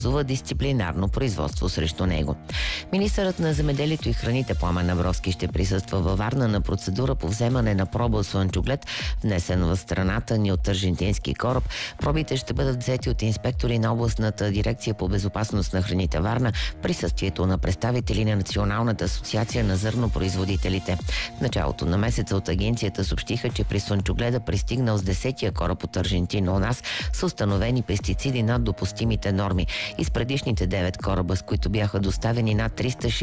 дисциплинарно производство срещу него. Министърът на земеделието и храните Пламен Абровски ще присъства във Варна на процедура по вземане на проба от слънчоглед, внесен в страната ни от аржентински кораб. Пробите ще бъдат взети от инспектори на областната дирекция по безопасност на храните Варна в присъствието на представители на Националната асоциация на зърнопроизводителите. В началото на месеца от агенцията съобщиха, че при слънчогледа пристигнал с 10-тия кораб от Аржентина у нас са установени пестициди над допустимите норми. И с предишните 9 кораба, с които бяха доставени над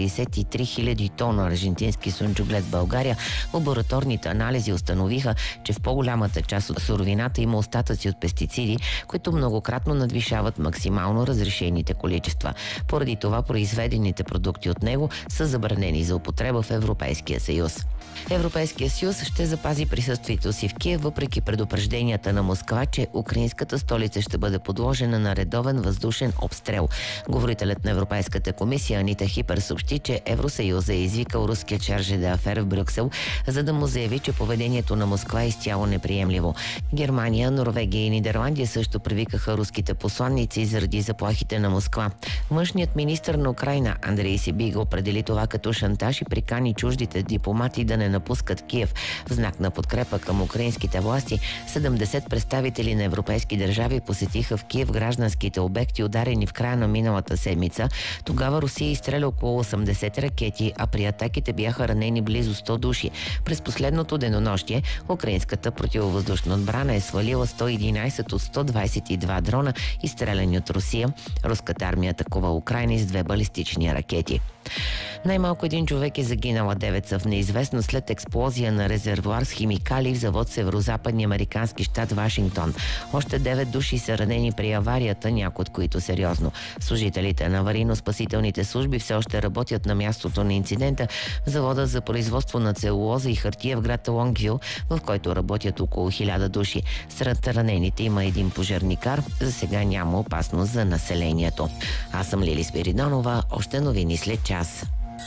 363 хиляди тона аржентински слънчоглед в България, лабораторните анализи установиха, че в по-голямата част от суровината има остатъци от пестициди, които многократно надвишават максимално разрешените количества. Поради това произведените продукти от него са забранени за употреба в Европейския съюз. Европейския съюз ще запази присъствието си в Киев, въпреки предупрежденията на Москва, че украинската столица ще бъде подложена на редовен въздушен обстрел. Говорителят на Европейската комисия Анита Хипер съобщи, че Евросъюзът е извикал руския шарже д'афер в Брюксел, за да му заяви, че поведението на Москва е изцяло неприемливо. Германия, Норвегия и Нидерландия също привикаха руските посланници заради заплахите на Москва. Външният министър на Украйна Андрей Сибига определи това като шантаж и прикани чуждите дипломати да не напускат Киев. В знак на подкрепа към украинските власти, 70 представители на европейски държави посетиха в Киев гражданските обекти, ударени в края на миналата седмица. Тогава Русия изстреля около 80 ракети, а при атаките бяха ранени близо 100 души. През последното денонощие украинската противовъздушна отбрана е свалила 111 от 122 дрона, изстреляни от Русия. Руската армия атакува Украйна с 2 балистични ракети. Най-малко един човек е загинал, 9 са в неизвестност след експлозия на резервоар с химикали в завод в северозападния американски щат Вашингтон. Още 9 души са ранени при аварията, някои от които сериозно. Служителите на аварийно-спасителните служби все още работят на мястото на инцидента в завода за производство на целулоза и хартия в град Лонгвил, в който работят около 1000 души. Сред ранените има един пожарникар. За сега няма опасност за населението. Аз съм Лили Спиридонова. Още новини след час.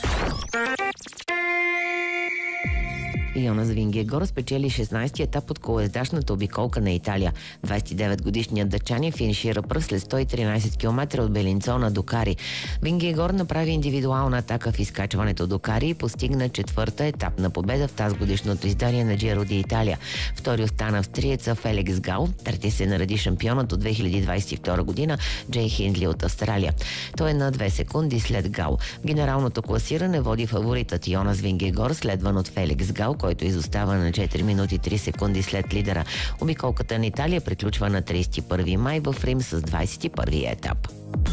Йонас Вингегор спечели 16-ти етап от колоездачната обиколка на Италия. 29-годишният датчанин финишира пръв след 113 км от Белинцона до Кари. Вингегор направи индивидуална атака в изкачването до Кари и постигна 4-та етапна победа в тази годишното издание на Джиро ди Италия. Втори остана австриеца Феликс Гал. Трети се нареди шампионът от 2022 година Джей Хиндли от Австралия. Той е на 2 секунди след Гал. В генералното класиране води фаворитът Йонас Вингегор, следван от Феликс Гал, който изостава на 4 минути 3 секунди след лидера. Обиколката на Италия приключва на 31 май в Рим с 21-и етап.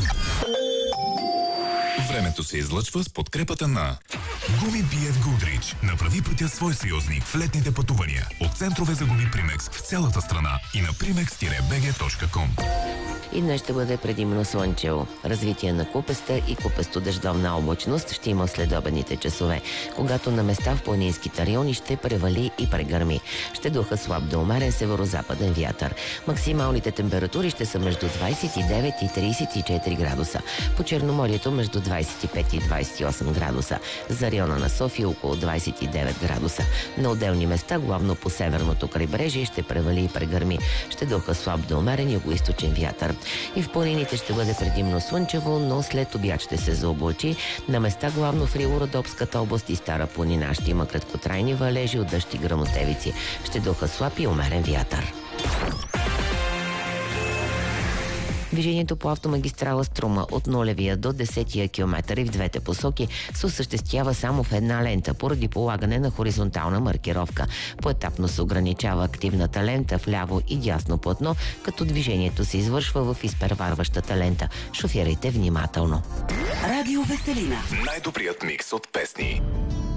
Времето се излъчва с подкрепата на Гуми BF Goodrich. Направи пътя свой съюзник в летните пътувания. От центрове за гуми Примекс в цялата страна и на primex-bg.com. И днес ще бъде предимно слънчево. Развитие на купеста и купесто-дъждовна облачност ще има в следобедните часове, когато на места в планинските райони ще превали и прегърми. Ще духа слаб до умерен северо-западен вятър. Максималните температури ще са между 29 и 34 градуса. По Черноморието между 25 и 28 градуса. За района на София около 29 градуса. На отделни места, главно по северното крайбрежие, ще превали и прегърми. Ще духа слаб до умерен югоизточен вятър. И в планините ще бъде предимно слънчево, но след обяд ще се заоблачи. На места главно в Рило-Родопската област и Стара планина ще има краткотрайни валежи от дъжд и гръмотевици. Ще духа слаб и умерен вятър. Движението по автомагистрала Струма от 0-вия до 10-тия километър и в двете посоки се осъществява само в една лента поради полагане на хоризонтална маркировка. Поетапно се ограничава активната лента в ляво и дясно платно, като движението се извършва в изпреварващата лента. Шофирайте внимателно. Радио Веселина. Най-добрият микс от песни.